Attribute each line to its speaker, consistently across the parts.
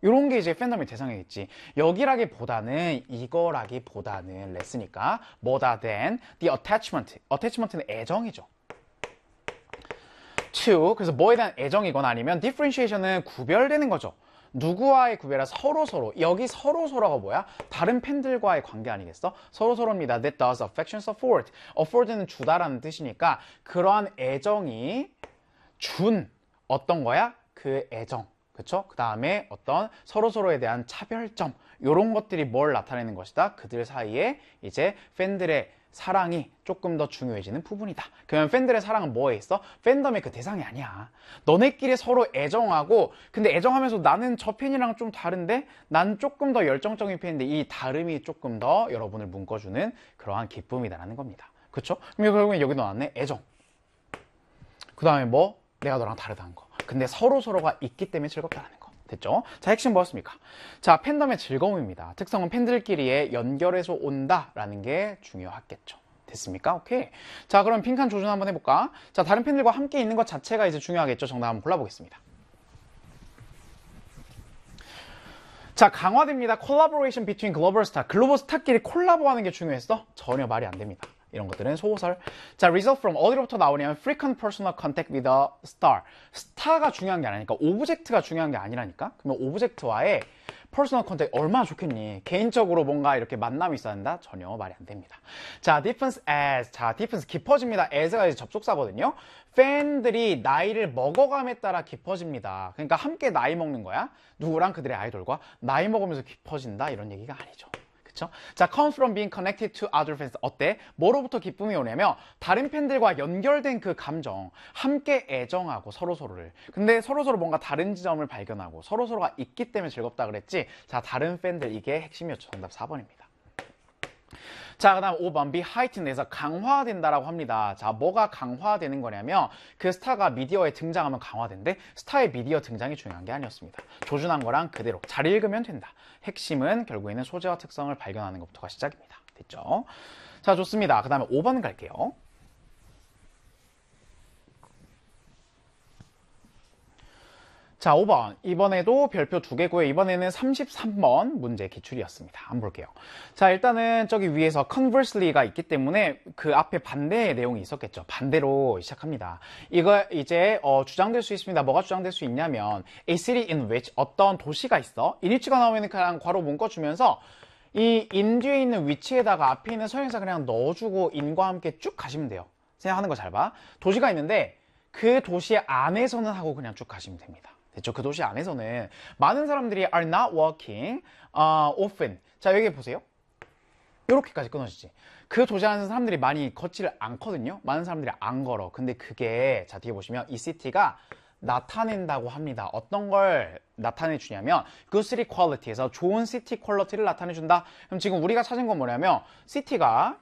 Speaker 1: 요런 게 이제 팬덤의 대상이겠지. 여기라기보다는 이거라기보다는 레스니까 뭐다 than the attachment. attachment는 애정이죠. to 그래서 뭐에 대한 애정이거나 아니면 differentiation은 구별되는 거죠. 누구와의 구별이라 서로 여기 서로가 뭐야? 다른 팬들과의 관계 아니겠어? 서로입니다. That does affections afford. afford는 주다라는 뜻이니까 그러한 애정이 준 어떤 거야? 그 애정. 그쵸? 그 다음에 어떤 서로에 대한 차별점 요런 것들이 뭘 나타내는 것이다? 그들 사이에 이제 팬들의 사랑이 조금 더 중요해지는 부분이다. 그러면 팬들의 사랑은 뭐에 있어? 팬덤의 그 대상이 아니야. 너네끼리 서로 애정하고 근데 애정하면서 나는 저 팬이랑 좀 다른데 난 조금 더 열정적인 팬인데 이 다름이 조금 더 여러분을 묶어주는 그러한 기쁨이다라는 겁니다. 그쵸? 그럼 결국엔 여기 나왔네. 애정. 그 다음에 뭐? 내가 너랑 다르다는 거. 근데 서로가 있기 때문에 즐겁다라는 거. 됐죠? 자, 핵심 뭐였습니까? 자, 팬덤의 즐거움입니다. 특성은 팬들끼리의 연결에서 온다라는 게 중요하겠죠. 됐습니까? 오케이. 자, 그럼 빈칸 조준 한번 해볼까? 자, 다른 팬들과 함께 있는 것 자체가 이제 중요하겠죠. 정답 한번 골라보겠습니다. 자, 강화됩니다. collaboration between global star. 글로벌 스타끼리 콜라보하는 게 중요했어? 전혀 말이 안 됩니다. 이런 것들은 소설. 자, result from 어디로부터 나오냐면 frequent personal contact with a star. 스타가 중요한 게 아니니까 오브젝트가 중요한 게 아니라니까. 그러면 오브젝트와의 personal contact 얼마나 좋겠니? 개인적으로 뭔가 이렇게 만남이 있어야 한다? 전혀 말이 안 됩니다. 자, deepens as. 자, deepens 깊어집니다. as가 이제 접속사거든요. 팬들이 나이를 먹어감에 따라 깊어집니다. 그러니까 함께 나이 먹는 거야. 누구랑 그들의 아이돌과 나이 먹으면서 깊어진다 이런 얘기가 아니죠. 그쵸? 자, come from being connected to other fans. 어때? 뭐로부터 기쁨이 오냐면 다른 팬들과 연결된 그 감정, 함께 애정하고 서로를. 근데 서로서로 뭔가 다른 지점을 발견하고 서로가 있기 때문에 즐겁다 그랬지. 자, 다른 팬들 이게 핵심이었죠. 정답 4번입니다. 자, 그 다음 5번 be heightened에서 강화된다라고 합니다. 자, 뭐가 강화되는 거냐면 그 스타가 미디어에 등장하면 강화된대. 스타의 미디어 등장이 중요한 게 아니었습니다. 조준한 거랑 그대로 잘 읽으면 된다. 핵심은 결국에는 소재와 특성을 발견하는 것부터가 시작입니다. 됐죠? 자, 좋습니다. 그 다음에 5번 갈게요. 자, 5번. 이번에도 별표 2개고요. 이번에는 33번 문제 기출이었습니다. 한번 볼게요. 자, 일단은 저기 위에서 conversely가 있기 때문에 그 앞에 반대의 내용이 있었겠죠. 반대로 시작합니다. 이거 이제 주장될 수 있습니다. 뭐가 주장될 수 있냐면 a city in which 어떤 도시가 있어. in which가 나오면 그냥 괄호 묶어주면서 이 in 뒤에 있는 위치에다가 앞에 있는 서형사 그냥 넣어주고 in과 함께 쭉 가시면 돼요. 생각하는 거 잘 봐. 도시가 있는데 그 도시 안에서는 하고 그냥 쭉 가시면 됩니다. 됐죠? 그 도시 안에서는 많은 사람들이 are not walking often. 자, 여기 보세요. 이렇게까지 끊어지지. 그 도시 안에서 사람들이 많이 걷지를 않거든요. 많은 사람들이 안 걸어. 근데 그게 자, 뒤에 보시면 이 city가 나타낸다고 합니다. 어떤 걸 나타내 주냐면 good city quality에서 좋은 city quality를 나타내 준다. 그럼 지금 우리가 찾은 건 뭐냐면 city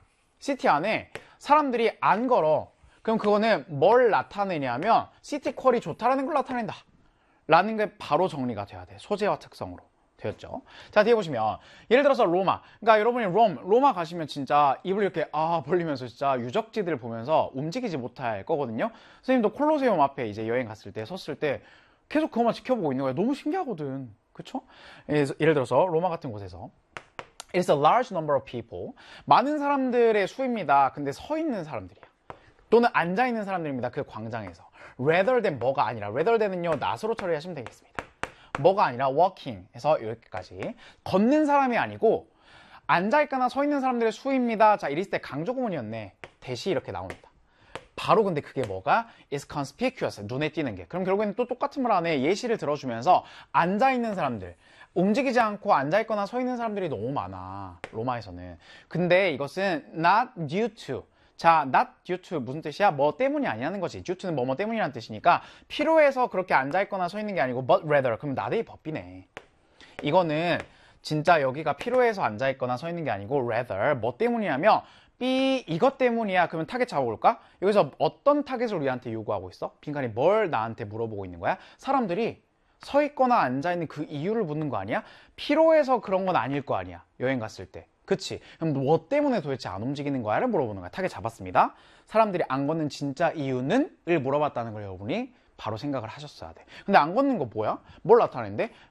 Speaker 1: 안에 사람들이 안 걸어. 그럼 그거는 뭘 나타내냐면 city 퀄이 좋다라는 걸 나타낸다. 라는 게 바로 정리가 돼야 돼. 소재와 특성으로 되었죠. 자, 뒤에 보시면 예를 들어서 로마. 그러니까 여러분이 로마 가시면 진짜 입을 이렇게 벌리면서 진짜 유적지들을 보면서 움직이지 못할 거거든요. 선생님도 콜로세움 앞에 이제 여행 갔을 때 섰을 때 계속 그것만 지켜보고 있는 거야. 너무 신기하거든. 그쵸? 예를 들어서 로마 같은 곳에서 It's a large number of people. 많은 사람들의 수입니다. 근데 서 있는 사람들이야. 또는 앉아 있는 사람들입니다. 그 광장에서. rather than 뭐가 아니라 rather than은요 not으로 처리하시면 되겠습니다. 뭐가 아니라 walking 해서 여기까지 걷는 사람이 아니고 앉아있거나 서 있는 사람들의 수입니다. 자, 이랬을 때 강조 구문이었네. 대시 이렇게 나옵니다. 바로 근데 그게 뭐가 is conspicuous 눈에 띄는 게. 그럼 결국에는 또 똑같은 말 안에 예시를 들어주면서 앉아있는 사람들 움직이지 않고 앉아있거나 서 있는 사람들이 너무 많아. 로마에서는. 근데 이것은 not due to. 자, not due to 무슨 뜻이야? 뭐 때문이 아니라는 거지. due to는 뭐뭐 때문이라는 뜻이니까 필요해서 그렇게 앉아있거나 서 있는 게 아니고 but rather. 그럼 not의 법비네. 이거는 진짜 여기가 필요해서 앉아있거나 서 있는 게 아니고 rather 뭐 때문이냐면 B 이것 때문이야. 그러면 타겟 잡아볼까? 여기서 어떤 타겟을 우리한테 요구하고 있어? 빈칸이 뭘 나한테 물어보고 있는 거야? 사람들이 서 있거나 앉아있는 그 이유를 묻는 거 아니야? 필요해서 그런 건 아닐 거 아니야. 여행 갔을 때. 그치? 그럼 뭐 때문에 도대체 안 움직이는 거야를 물어보는 거야. 타겟 잡았습니다. 사람들이 안 걷는 진짜 이유는? 을 물어봤다는 걸 여러분이 바로 생각을 하셨어야 돼. 근데 안 걷는 거 뭐야? 뭘 나타내는데?